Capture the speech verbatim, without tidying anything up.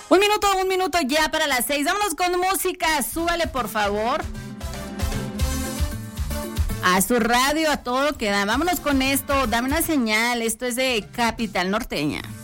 Un minuto, un minuto ya para las seis. Vámonos con música. Súbale, por favor. A su radio, a todo que da. Vámonos con esto. Dame una señal. Esto es de Capital Norteña.